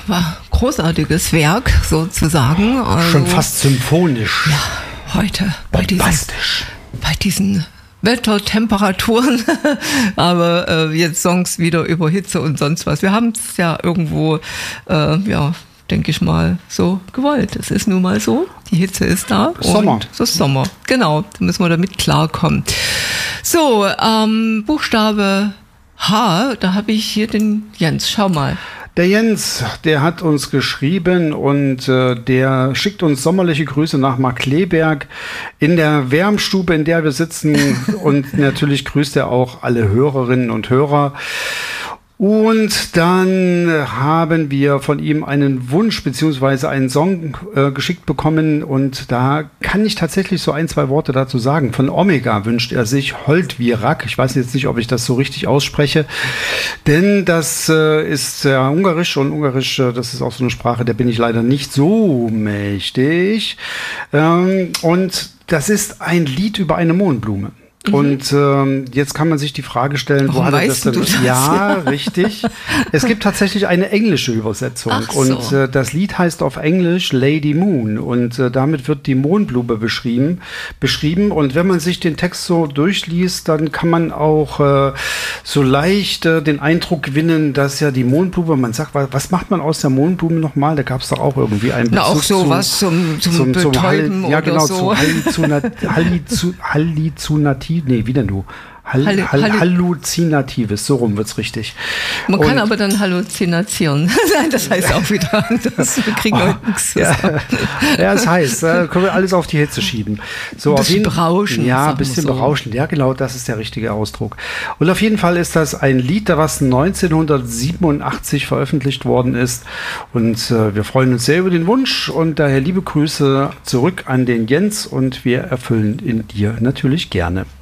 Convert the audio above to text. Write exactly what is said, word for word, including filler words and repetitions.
war großartiges Werk sozusagen. Also, schon fast symphonisch. Ja, heute bei diesen, bei diesen Wettertemperaturen, aber äh, jetzt Songs wieder über Hitze und sonst was. Wir haben es ja irgendwo, äh, ja, denke ich mal, so gewollt. Es ist nun mal so, die Hitze ist da. Sommer. Und es ist Sommer, genau, da müssen wir damit klarkommen. So, ähm, Buchstabe H, da habe ich hier den Jens, schau mal. Der Jens, der hat uns geschrieben und äh, der schickt uns sommerliche Grüße nach Markkleeberg in der Wärmstube, in der wir sitzen. Und natürlich grüßt er auch alle Hörerinnen und Hörer. Und dann haben wir von ihm einen Wunsch beziehungsweise einen Song äh, geschickt bekommen und da kann ich tatsächlich so ein, zwei Worte dazu sagen. Von Omega wünscht er sich Holdvirak. Ich weiß jetzt nicht, ob ich das so richtig ausspreche, denn das äh, ist ja Ungarisch und Ungarisch, äh, das ist auch so eine Sprache, der bin ich leider nicht so mächtig. Ähm, und das ist ein Lied über eine Mohnblume. Mhm. Und ähm, jetzt kann man sich die Frage stellen, Warum wo hat er weißt das denn? du das? Ja, richtig. Es gibt tatsächlich eine englische Übersetzung. Ach so. Und äh, das Lied heißt auf Englisch Lady Moon. Und äh, damit wird die Mohnblume beschrieben, beschrieben. Und wenn man sich den Text so durchliest, dann kann man auch äh, so leicht äh, den Eindruck gewinnen, dass ja die Mohnblume, man sagt, was macht man aus der Mohnblume nochmal? Da gab es doch auch irgendwie einen Bezug. Na, auch sowas zum, zum, zum Betäuben ja, oder genau, so. zu Halluzinativ. Nee, wieder du. Hall, Hallu- Hall, Hallu- Halluzinatives, so rum wird's richtig. Man Und- kann aber dann Halluzination sein, das heißt auch wieder anders. Wir kriegen heute nichts Ja, zusammen. ja, das heißt, da können wir alles auf die Hitze schieben. So, Ein auf bisschen jeden- berauschen, Ja, sagen ein wir bisschen so. berauschen. Ja, genau, das ist der richtige Ausdruck. Und auf jeden Fall ist das ein Lied, was neunzehnhundertsiebenundachtzig veröffentlicht worden ist. Und äh, wir freuen uns sehr über den Wunsch und daher liebe Grüße zurück an den Jens und wir erfüllen ihn dir natürlich gerne.